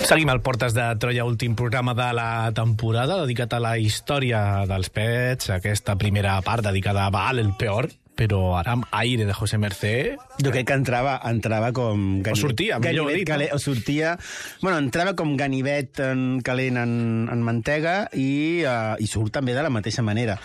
Seguim al Portes de Troia, últim programa de la temporada, dedicat a la història dels pets, aquesta primera part dedicada a Baal, el peor, però ara amb aire de José Mercé... Jo crec que entrava com... O sortia, millor dit. O sortia... Bueno, entrava com ganivet calent en mantega i surt també de la mateixa manera.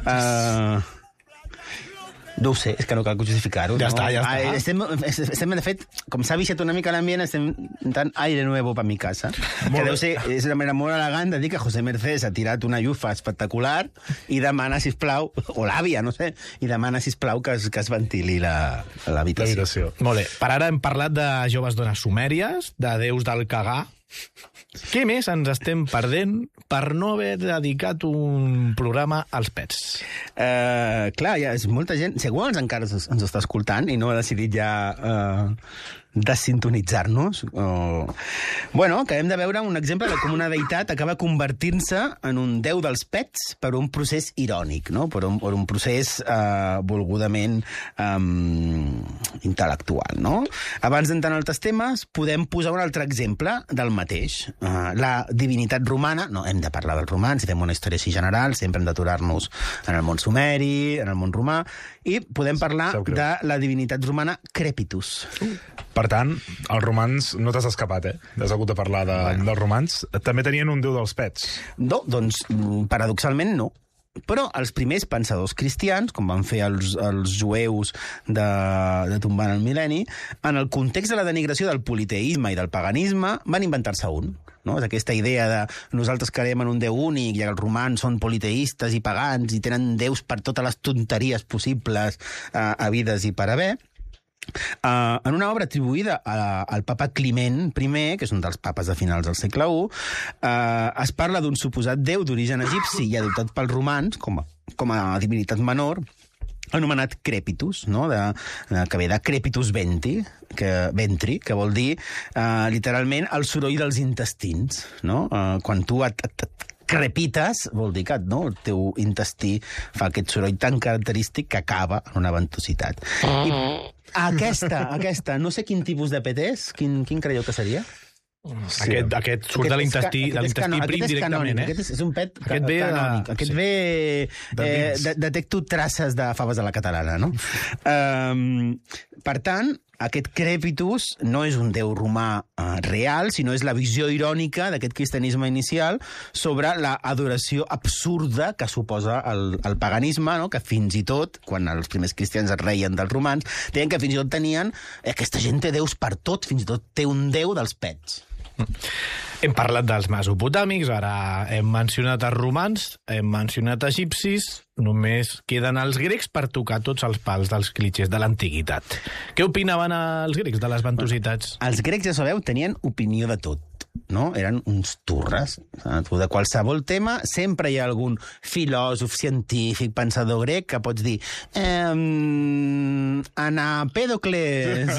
No ho sé, és que no cal justificar-ho. Ja està. Estem, de fet, com s'ha viciat una mica l'ambient, estem intentant aire nuevo per mi casa. Que deu ser, és una manera molt elegant de dir que José Mercés ha tirat una llufa espectacular i demana, sisplau, o l'àvia, no sé, i demana, sisplau, que es ventili l'habitació. Molt bé. Per ara hem parlat de joves dones sumèries, de déus del cagar. Què més ens estem perdent per no haver dedicat un programa als pets? Clar, és molta gent... Si algú encara ens està escoltant i no ha decidit ja desintonitzar-nos, bueno, acabem de veure un exemple de com una deïtat acaba convertint-se en un déu dels pets per un procés irònic, no? Per un procés volgudament intel·lectual, no? Abans d'entrar en altres temes, podem posar un altre exemple del mateix. La divinitat romana, no hem de parlar dels romans, si fem una història així general, sempre hem d'aturar-nos en el món sumeri, en el món romà, i podem parlar de la divinitat romana Crepitus. Per tant, els romans no t'has escapat, Has hagut de parlar dels romans. També tenien un déu dels pets. No, doncs, paradoxalment no. Però els primers pensadors cristians, com van fer els jueus de tombant el mil·lenni, en el context de la denigració del politeisme i del paganisme, van inventar-se un. No? És aquesta idea de nosaltres creiem en un déu únic i els romans són politeistes i pagans i tenen déus per totes les tonteries possibles havides i per haver. En una obra atribuïda al papa Climent I, que és un dels papes de finals del segle I, es parla d'un suposat déu d'origen egipci i adoptat pels romans com a divinitat menor, anomenat Crepitus, no? Que ve de Crepitus ventri, que vol dir literalment el soroll dels intestins. No? Quan tu et crepites, vol dir que el teu intestí fa aquest soroll tan característic que acaba en una ventositat. I aquesta, no sé quin tipus de pet és, quin creieu que seria? Sí. Aquest surt de l'intestí prim directament, Aquest és un pet canònic. Aquest ve... Detecto traces de faves a la catalana, no? Per tant, aquest Crepitus no és un déu romà real, sinó és la visió irònica d'aquest cristianisme inicial sobre l'adoració absurda que suposa el paganisme, no? Que fins i tot, quan els primers cristians es reien dels romans, deien que fins i tot tenien... Aquesta gent té déus per tot, fins i tot té un déu dels pets. Hem parlat dels mesopotàmics, ara hem mencionat els romans, hem mencionat egipcis, només queden els grecs per tocar tots els pals dels clitxers de l'antiguitat. Què opinaven els grecs de les ventositats? Els grecs, ja sabeu, tenien opinió de tot. No? Eren uns turres. De qualsevol tema sempre hi ha algun filòsof, científic, pensador grec que pots dir Anapèdocles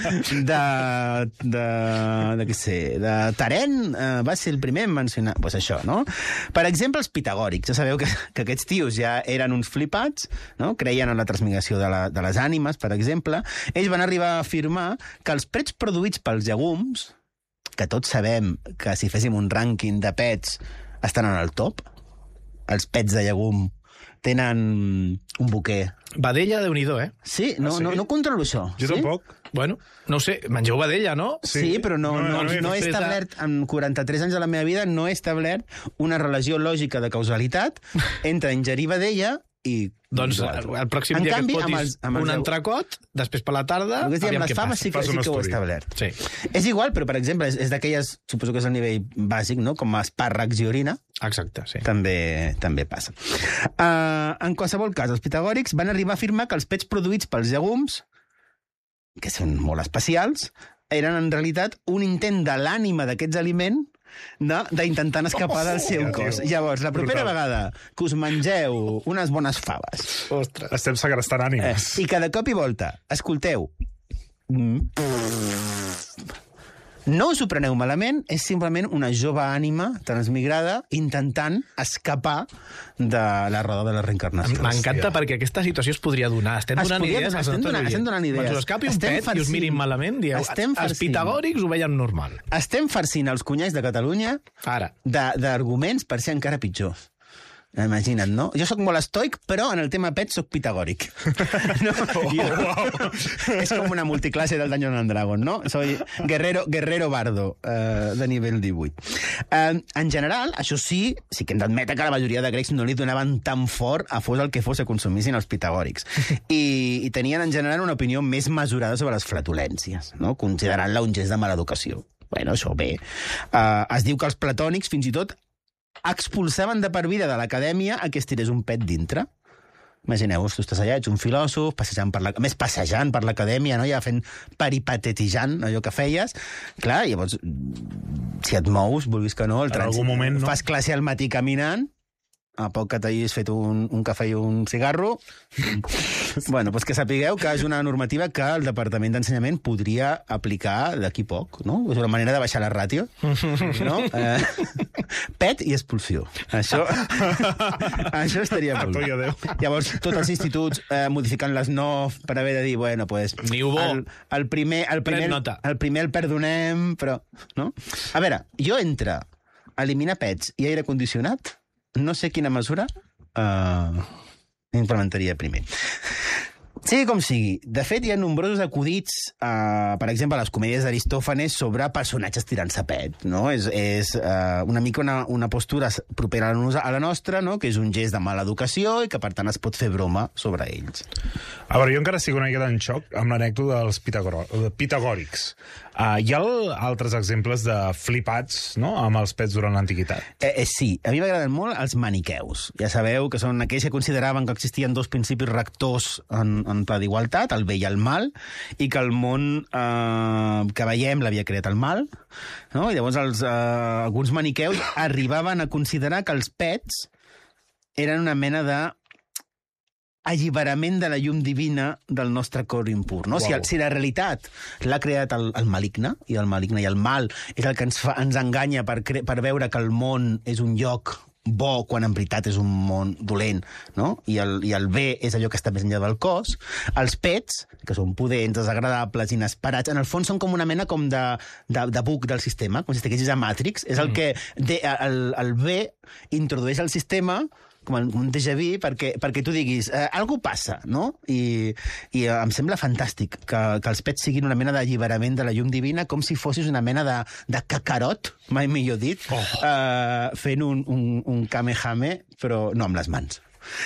de Tarent va ser el primer en mencionar... Pues això, no? Per exemple, els pitagòrics. Ja sabeu que aquests tios ja eren uns flipats, no? Creien en la transmigració de les ànimes, per exemple. Ells van arribar a afirmar que els pets produïts pels llegums, que tots sabem que si féssim un rànquing de pets estan en el top. Els pets de llegum tenen un boquer. Vedella, Déu-n'hi-do, Sí, no controlo això. Jo tampoc. Bueno, no ho sé, mengeu vedella, no? Sí, però no he establert, en 43 anys de la meva vida, no he establert una relació lògica de causalitat entre ingerir vedella i... Doncs el pròxim dia que et fotis un entrecot, després per la tarda, aviam què passa. Sí que ho he establert. Sí. És igual, però, per exemple, és d'aquelles, suposo que és el nivell bàsic, no? Com espàrrecs i orina. Exacte, sí. També passa. En qualsevol cas, els pitagòrics van arribar a afirmar que els pets produïts pels llegums, que són molt especials, eren en realitat un intent de l'ànima d'aquests aliments d'intentar escapar del seu cos. Llavors, la propera vegada que us mengeu unes bones faves... Ostres. Estem segrestant ànimes. I cada cop i volta, escolteu... No us ho preneu malament, és simplement una jove ànima transmigrada intentant escapar de la roda de la reencarnació. M'encanta perquè aquesta situació es podria donar. Estem donant idees. Estem donant idees. Quan us escapi un pet i us mirin malament, dieu, els pitagòrics ho veien normal. Estem farcint els cunyats de Catalunya d'arguments per ser encara pitjors. Imagina't, no? Jo sóc molt estoic, però en el tema pet sóc pitagòric. No? És com una multiclase del Dungeons and Dragons, no? Soy guerrero bardo de nivell 18. En general, això sí que hem d'admetre que la majoria de grecs no li donaven tan fort a fos el que fos a consumissin els pitagòrics. I tenien en general una opinió més mesurada sobre les flatulències, no? Considerant-la un gest de mala educació. Bueno, això bé. Es diu que els platònics fins i tot expulsaven de per vida de l'acadèmia a que es tirés un pet dintre. Imagineu-vos, tu estàs allà, ets un filòsof, passejant per l'acadèmia, no? Ja fent peripatetejant allò que feies. Clar, llavors, si et mous, vulguis que no, fas classe al matí caminant, a poc que t'hagis fet un cafè i un cigarro, bueno, doncs que sapigueu que és una normativa que el Departament d'Ensenyament podria aplicar d'aquí poc, no? És una manera de baixar la ràtio, no? Pet i expulsió. Això estaria molt bé. Llavors, tots els instituts modificant les NOF per haver de dir, bueno, pues... Ni ho bo. El primer el perdonem, però... No? A veure, jo entre eliminar pets i aire condicionat, no sé quina mesura implementaria primer. Sigui com sigui, de fet hi ha nombrosos acudits, per exemple, a les comèdies d'Aristòfanes sobre personatges tirant-se pet, no? És una mica una postura propera a la nostra, no? Que és un gest de mala educació i que, per tant, es pot fer broma sobre ells. A veure, jo encara estic una miqueta en xoc amb l'anècdota dels pitagòrics. Hi ha altres exemples de flipats, no?, amb els pets durant l'antiguitat? Sí, a mi m'agraden molt els maniqueus. Ja sabeu que són aquells que consideraven que existien dos principis rectors en pla d'igualtat, el bé i el mal, i que el món que veiem l'havia creat el mal, no? I llavors alguns maniqueus arribaven a considerar que els pets eren una mena de alliberament de la llum divina del nostre cor impur. No? Si la realitat l'ha creat el maligne, i el maligne i el mal és el que ens enganya per veure que el món és un lloc bo quan en veritat és un món dolent, no? I el bé és allò que està més enllà del cos. Els pets, que són pudents, desagradables, inesperats, en el fons són com una mena com de bug del sistema, com si estiguessis a Matrix. És el que el bé introdueix al sistema com un déjà vu, perquè tu diguis algú passa, no? I em sembla fantàstic que els pets siguin una mena d'alliberament de la llum divina, com si fossis una mena de cacarot, mai millor dit, fent un kamehame, però no amb les mans.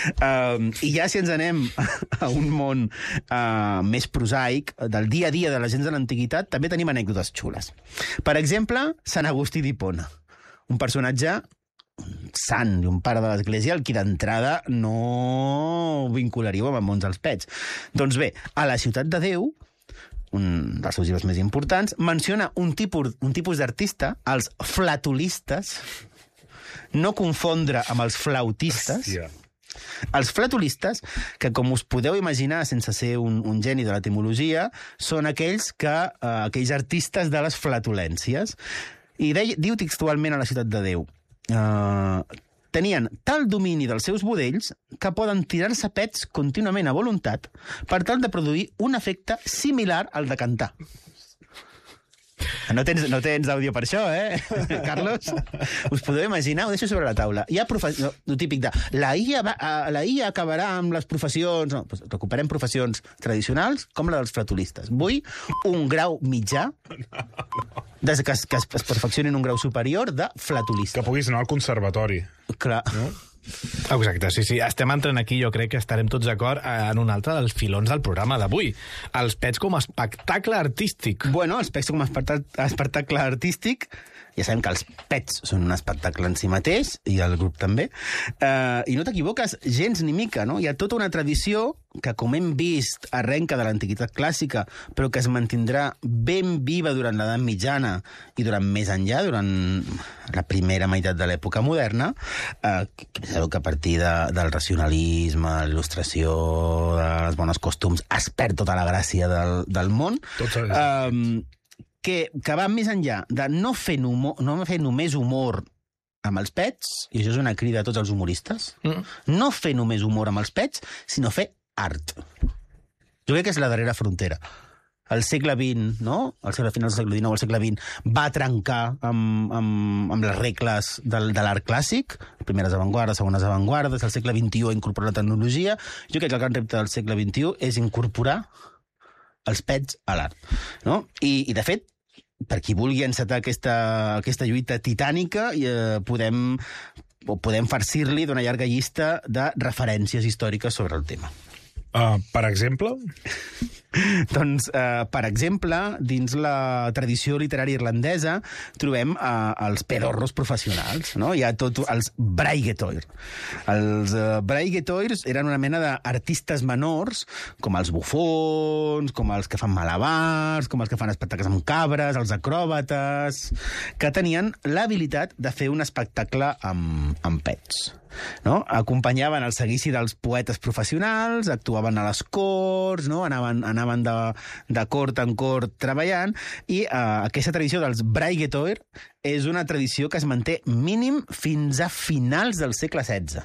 I ja si ens anem a un món més prosaic, del dia a dia de la gent de l'antiguitat, també tenim anècdotes xules. Per exemple, Sant Agustí d'Hipona, un personatge sant i un pare de l'Església, el qui d'entrada no vincularíeu amb el món dels pets. Doncs bé, a la Ciutat de Déu, un dels seus llibres més importants, menciona un tipus d'artista, els flatulistes, no confondre amb els flautistes. Hòstia. Els flatulistes, que com us podeu imaginar sense ser un geni de l'etimologia, són aquells artistes de les flatulències. I diu textualment a la Ciutat de Déu: tenien tal domini dels seus budells que poden tirar-se pets contínuament a voluntat per tal de produir un efecte similar al de cantar. No tens àudio per això, Carlos? Us podeu imaginar? Ho deixo sobre la taula. Hi ha el típic de la IA acabarà amb les professions... No, doncs recuperem professions tradicionals com la dels flatulistes. Vull un grau mitjà que es perfeccioni en un grau superior de flatulista. Que puguis anar al conservatori. Clar. No? Exacte, sí. Estem entrant aquí, jo crec que estarem tots d'acord en un altre dels filons del programa d'avui. Els pets com a espectacle artístic. Bueno, els pets com a espectacle artístic... Ja sabem que els pets són un espectacle en si mateix, i el grup també, i no t'equivoques gens ni mica, no? Hi ha tota una tradició que, com hem vist, arrenca de l'antiguitat clàssica, però que es mantindrà ben viva durant l'edat mitjana i durant més enllà, durant la primera meitat de l'època moderna, que sabeu que a partir del racionalisme, l'il·lustració, dels bons costums, es perd tota la gràcia del món. que van més enllà de no fer només humor amb els pets, i això és una crida a tots els humoristes, no fer només humor amb els pets, sinó fer art. Jo crec que és la darrera frontera. Al segle XX, no? Al segle final del segle XIX, al segle XX, va trencar amb les regles de l'art clàssic, primeres avantguardes, segones avantguardes, al segle XXI ha incorporat la tecnologia. Jo crec que el gran repte del segle XXI és incorporar els pets a l'art, no? I de fet, per qui vulgui encetar aquesta lluita titànica, podem farcir-li d'una llarga llista de referències històriques sobre el tema. Per exemple? Doncs, per exemple, dins la tradició literària irlandesa trobem els pedorros professionals, no? Hi ha tot els braigetoir. Els braigetoirs eren una mena d'artistes menors, com els bufons, com els que fan malabars, com els que fan espectacles amb cabres, els acròbates, que tenien l'habilitat de fer un espectacle amb pets. No? Acompanyaven el seguici dels poetes professionals, actuaven a les corts, no? anaven de cort en cort treballant, i aquesta tradició dels braigetoir és una tradició que es manté mínim fins a finals del segle XVI.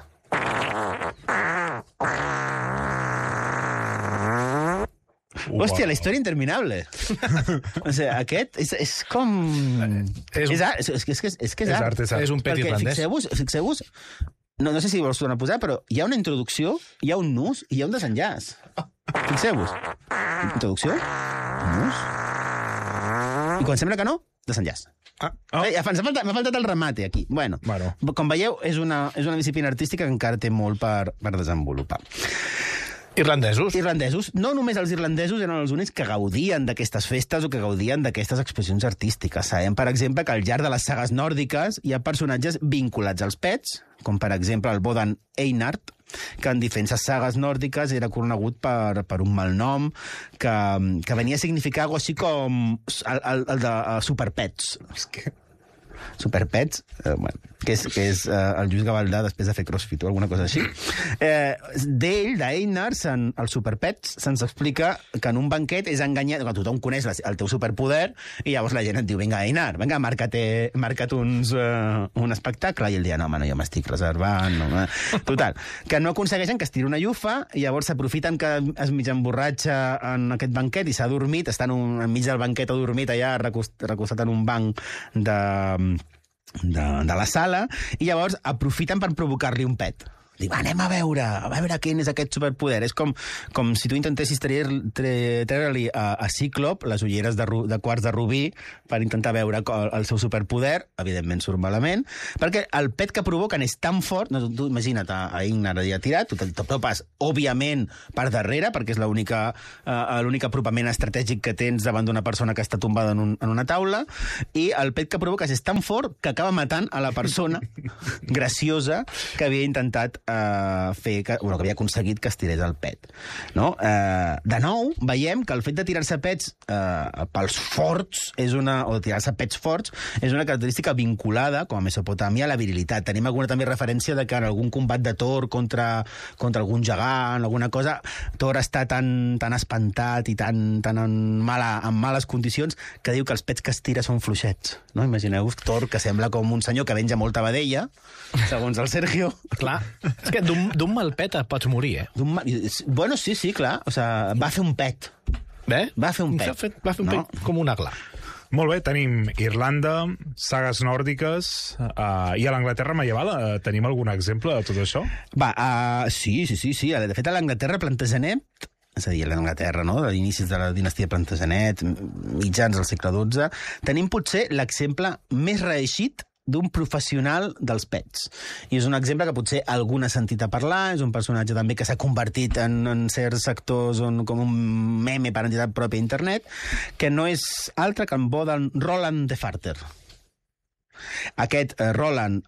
Hòstia, la història interminable. O sigui, aquest és com... És art. És un pet irlandès. Fixeu-vos, no sé si vols tornar a posar, però hi ha una introducció, hi ha un nus i hi ha un desenllaç. Fixeu-vos. Introducció, nus, i quan sembla que no, desenllaç. M'ha faltat el remate, aquí. Bueno, com veieu, és una disciplina artística que encara té molt per desenvolupar. Irlandesos. No només els irlandesos eren els únics que gaudien d'aquestes festes o que gaudien d'aquestes expressions artístiques. Sabem, per exemple, que al llarg de les sagues nòrdiques hi ha personatges vinculats als pets, com per exemple el Bodan Einart, que en diferents sagues nòrdiques era conegut per un malnom que venia a significar alguna cosa així com el de superpets. Superpets, que és el Lluís Gavaldà després de fer crossfit o alguna cosa així. D'ell, d'Einar, els superpets, se'ns explica que en un banquet és enganyat, que tothom coneix el teu superpoder, i llavors la gent et diu, vinga, Einar, vinga, marca't un espectacle, i ell dia, no, home, no, jo m'estic reservant. No. Total, que no aconsegueixen que es tiri una llufa, i llavors s'aprofiten que es mig emborratxa en aquest banquet i s'ha dormit, està enmig del banquet adormit allà recostat en un banc de la sala, i llavors aprofiten per provocar-li un pet. Diu, anem a veure quin és aquest superpoder. És com si tu intentessis treure-li a Cíclop les ulleres de quarts de rubí per intentar veure el seu superpoder. Evidentment surt malament, perquè el pet que provoquen és tan fort, no, tu imagina't a Ingnar allà tirat, tu t'apropes, òbviament, per darrere, perquè és l'únic apropament estratègic que tens davant d'una persona que està tombada en una taula, i el pet que provoques és tan fort que acaba matant a la persona graciosa que havia intentat que havia aconseguit que es tirés el pet. No? De nou, veiem que el fet de tirar-se pets pels forts o tirar-se pets forts és una característica vinculada, com a Mesopotàmia, a la virilitat. Tenim alguna també referència de que en algun combat de Thor contra algun gegant, alguna cosa, Thor està tan espantat i tan en males condicions que diu que els pets que es tira són fluixets. No? Imagineu-vos Thor, que sembla com un senyor que venja molta vedella, segons el Sergio. Clar. És que d'un mal pet et pots morir, Bueno, sí, clar. O sigui, va fer un pet. Va fer un pet. Va fer un pet com un aglà. Molt bé, tenim Irlanda, sagues nòrdiques, i a l'Anglaterra medieval tenim algun exemple de tot això? Sí. De fet, a l'Anglaterra Plantagenet, és a dir, a l'Anglaterra, no?, de l'inicis de la dinastia Plantagenet, mitjans del segle XII, tenim potser l'exemple més reeixit d'un professional dels pets. I és un exemple que potser algú n'ha sentit a parlar, és un personatge també que s'ha convertit en certs sectors com un meme per entitat pròpia a internet, que no és altre que en Roland de Farter. Aquest Roland,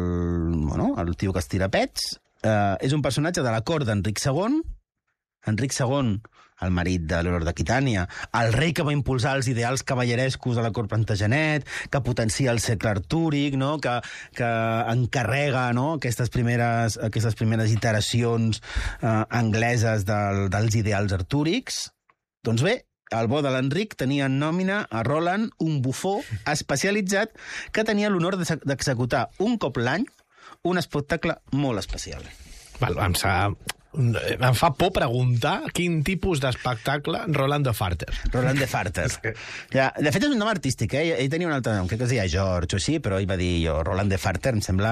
el tio que es tira pets, és un personatge de la cort d'Enric II. Enric II, el marit de Leonor d'Aquitània, el rei que va impulsar els ideals cavallerescos a la cort Plantagenet, que potencia el segle artúric, no? que encarrega, no?, aquestes primeres iteracions angleses dels ideals artúrics. Doncs bé, el bo de l'Enric tenia en nòmina a Roland, un bufó especialitzat que tenia l'honor d'executar un cop l'any un espectacle molt especial. Val, em fa por preguntar quin tipus d'espectacle Roland de Farter. Roland de Farter. Ja, de fet, és un nom artístic, eh? Ell tenia un altre nom, crec que es deia George o així, però ell va dir jo, Roland de Farter, em sembla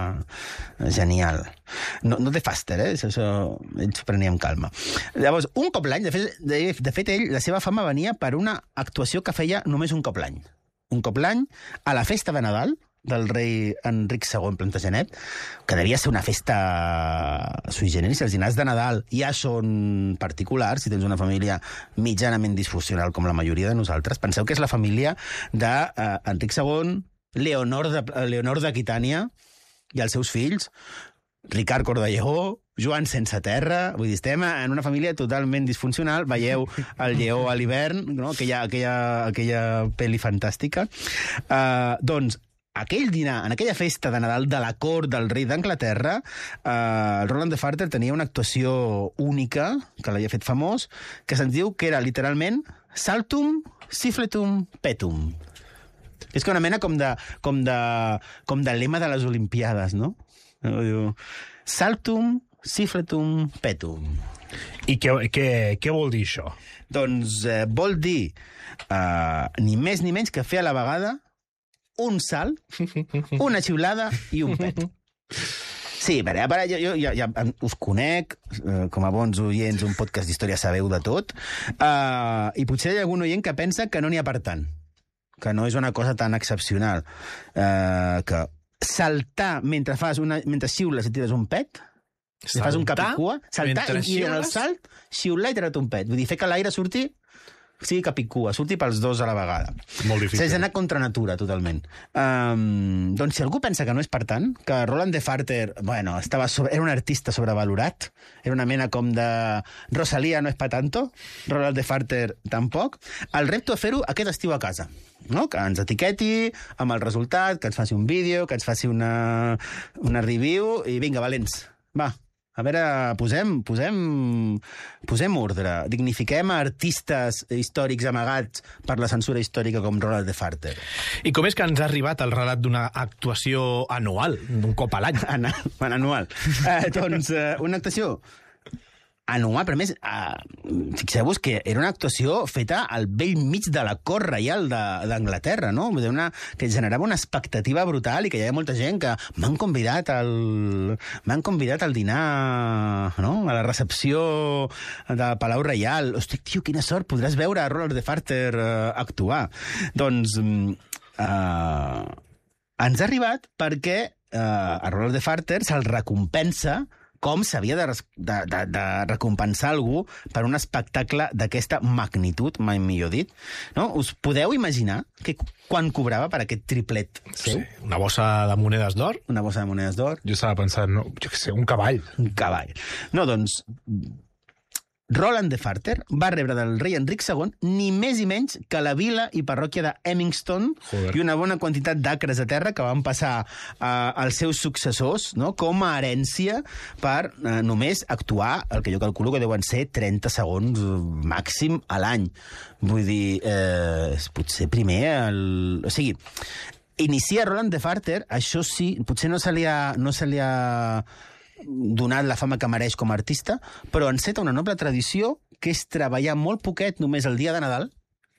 genial. No de Faster, eh? Això ell s'ho prenia amb calma. Llavors, un cop l'any, de fet, ell, la seva fama venia per una actuació que feia només un cop l'any. Un cop l'any, a la festa de Nadal, del rei Enric II Plantagenet, que devia ser una festa sui generis. Els dinars de Nadal ja són particulars, si tens una família mitjanament disfuncional com la majoria de nosaltres. Penseu que és la família d'Enric II, Leonor d'Aquitània i els seus fills, Ricard Cordelló, Joan sense terra, vull dir, estem en una família totalment disfuncional. Veieu el lleó a l'hivern, no? aquella pel·li fantàstica. Doncs, aquell dinar, en aquella festa de Nadal de la cort del rei d'Anglaterra, el Roland de Farter tenia una actuació única, que l'havia fet famós, que se'ns diu que era literalment Saltum, Siffletum, Petum. És que una mena com de lema de les Olimpiades, no? Saltum, Siffletum, Petum. I què vol dir això? Doncs vol dir ni més ni menys que fer a la vegada un salt, una xiulada i un pet. Sí, jo ja us conec, com a bons oients, un podcast d'història sabeu de tot, i potser hi ha algun oient que pensa que no n'hi ha per tant, que no és una cosa tan excepcional, que saltar mentre xiules i tires un pet, fas un cap i cua, saltar i en el salt, xiular i tirar un pet. Vull dir, fer que l'aire surti, sigui cap i cua, surti pels dos a la vegada. Molt difícil. S'ha d'anar contra natura, totalment. Doncs si algú pensa que no és per tant, que Roland de Farter, bueno, era un artista sobrevalorat, era una mena com de Rosalía no és pa tanto, Roland de Farter tampoc, el repto a fer-ho aquest estiu a casa. No? Que ens etiqueti amb el resultat, que ens faci un vídeo, que ens faci una review, i vinga, valents, va. A veure, posem ordre, dignifiquem a artistes històrics amagats per la censura històrica com Roland de Farter. I com és que ens ha arribat el relat d'una actuació anual, d'un cop a l'any? Anual. Doncs una actuació anual, però a més, fixeu-vos que era una actuació feta al vell mig de la cort reial d'Anglaterra, no? Que generava una expectativa brutal i que hi havia molta gent que m'han convidat al dinar, no? A la recepció de Palau Reial. Hosti, tio, quina sort, podràs veure a Roland de Farter actuar. Doncs ens ha arribat perquè a Roland de Farter se'l recompensa com s'havia de recompensar algú per un espectacle d'aquesta magnitud, mai millor dit. No? Us podeu imaginar quan cobrava per aquest triplet seu? Sí, una bossa de monedes d'or? Una bossa de monedes d'or. Jo estava pensant, no, jo què sé, un cavall. Un cavall. No, doncs, Roland de Farter va rebre del rei Enric II ni més ni menys que la vila i parròquia de Hemmingstone i una bona quantitat d'acres de terra que van passar als seus successors, no? Com a herència per només actuar el que jo calculo que deuen ser 30 segons màxim a l'any. Vull dir, potser primer... O sigui, inicia Roland de Farter, això sí, potser no se li ha donat la fama que mereix com a artista, però enceta una noble tradició que és treballar molt poquet només el dia de Nadal.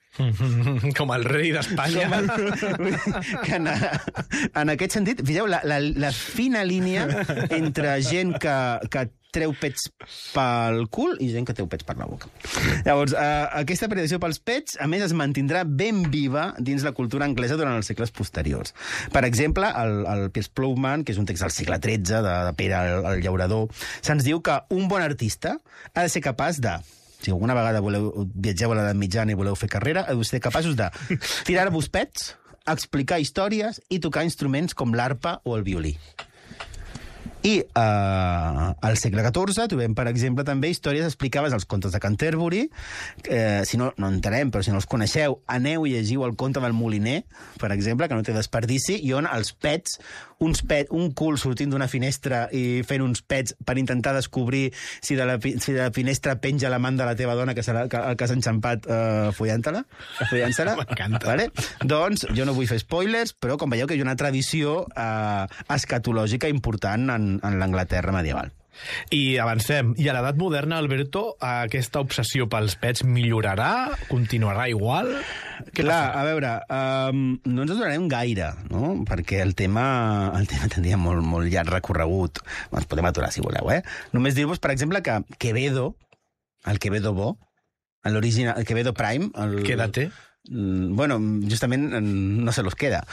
Com el rei d'Espanya. Que en aquest sentit, fixeu, la fina línia entre gent que treu pets pel cul i gent que treu pets per la boca. Llavors, aquesta predicació pels pets, a més, es mantindrà ben viva dins la cultura anglesa durant els segles posteriors. Per exemple, el Piers Plowman, que és un text del segle XIII, de Pere el Llaurador, se'ns diu que un bon artista ha de ser capaç de... Si alguna vegada viatgeu a l'edat mitjana i voleu fer carrera, heu de ser capaços de tirar-vos pets, explicar històries i tocar instruments com l'arpa o el violí. I al segle XIV trobem, per exemple, també històries explicades als contes de Canterbury. Si no entenem, però si no els coneixeu, aneu i llegiu el conte del moliner, per exemple, que no té desperdici, i on els pets, un cul sortint d'una finestra i fent uns pets per intentar descobrir si de la finestra penja l'amant de la teva dona que serà el que s'ha enxampat follant-se-la. M'encanta. Vale? Doncs jo no vull fer spoilers, però com veieu que hi ha una tradició escatològica important en l'Anglaterra medieval. I avancem. I a l'edat moderna, Alberto, aquesta obsessió pels pets millorarà? Continuarà igual? Clar, a veure, no ens donarem gaire, no? Perquè el tema tindria molt llarg recorregut. Ens podem aturar, si voleu, eh? Només dir-vos, per exemple, que Quevedo, el Quevedo bo, l'original, el Quevedo Prime... Quédate. Bueno, justament no se los queda.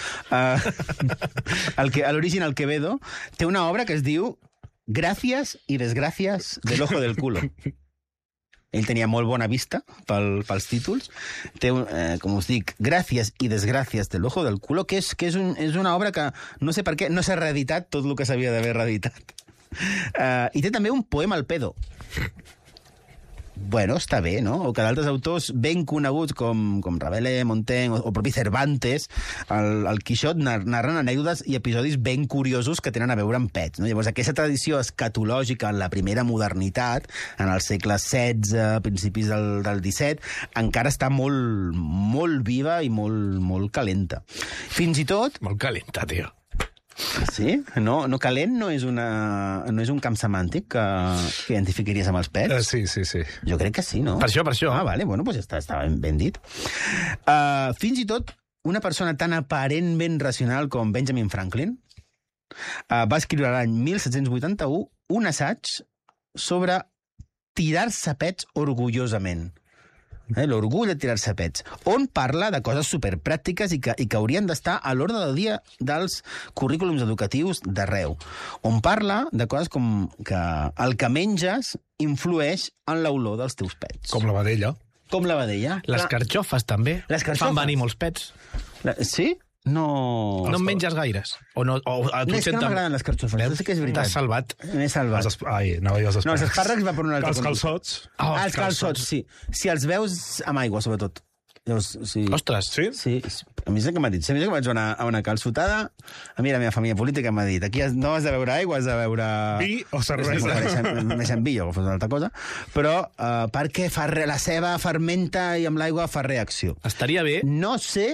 L'original Quevedo té una obra que es diu Gràcies i desgràcies de l'ojo del culo. Ell tenia molt bona vista pels títols. Té, com us dic, Gràcies i desgràcies de l'ojo del culo, que és una obra que no sé per què no s'ha reeditat tot el que s'havia d'haver reeditat. I té també un poema al pedo. Bueno, està bé, no? O que d'altres autors ben coneguts com Rabelais, Montaigne o propi Cervantes, el Quixot narren anècdotes i episodis ben curiosos que tenen a veure amb pets, no? Llavors, aquesta tradició escatològica en la primera modernitat, en el segle XVI, principis del XVII, encara està molt viva i molt calenta. Fins i tot... Molt calenta, tio. Sí? No calent no és un camp semàntic que identificaries amb els pets? Sí. Jo crec que sí, no? Per això. Ah, vale, bueno, pues està ben dit. Fins i tot una persona tan aparentment racional com Benjamin Franklin va escriure l'any 1781 un assaig sobre tirar-se pets orgullosament. L'orgull de tirar-se pets, on parla de coses superpràctiques i que haurien d'estar a l'ordre del dia dels currículums educatius d'arreu. On parla de coses com que el que menges influeix en l'olor dels teus pets. Com la vedella. Com la vedella. Les carxofes, també. Les carxofes. Fan venir molts pets. Sí? No en menges gaires? O a tu és que no m'agraden les carxofes, sí que és veritat. T'has salvat. M'he salvat. Anava jo als espàrrecs. No, els espàrrecs va per un altre. Els calçots. Els calçots, sí. Si els veus amb aigua, sobretot. Llavors, sí. Ostres. Sí? Sí, a mi és el que m'ha dit. Sempre que vaig a una calçotada, a mi la meva família política m'ha dit aquí no has de beure aigua, has de beure... Vi o cervesa. M'eixen vi, o fos una altra cosa. Però perquè la ceba fermenta i amb l'aigua fa reacció. Estaria bé. No sé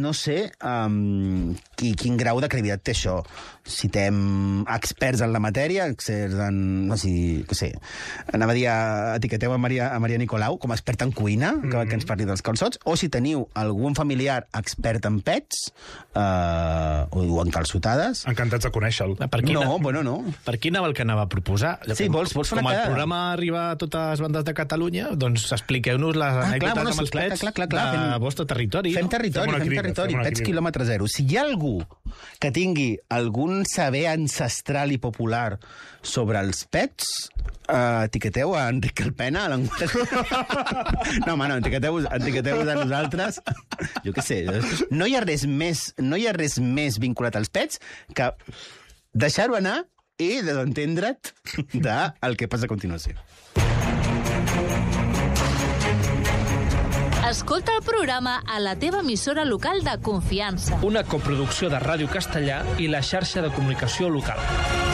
quin grau de credibilitat té això. Citem experts en la matèria, experts en... No sé, què sé. Anava a dir, etiqueteu a Maria Nicolau com a experta en cuina, que ens parli dels calçots, o si teniu algun familiar expert en pets o en calçotades... Encantats de conèixer-lo. No. Per qui anava el que anava a proposar? Sí, vols fer com una el quedada? programa arriba a totes les bandes de Catalunya, doncs expliqueu-nos les anècdotes amb els pets del vostre territori. Fem territori, pets quilòmetre zero. Si hi ha algú que tingui algun saber ancestral i popular sobre els pets, etiqueteu a Enric Calpena a l'Anguera. No, home, no, etiqueteu-vos a nosaltres. Jo què sé, no hi ha res més vinculat als pets que deixar-ho anar i desentendre't del que passa a continuació. Escolta el programa a la teva emissora local de confiança. Una coproducció de Ràdio Castellà i la xarxa de comunicació local.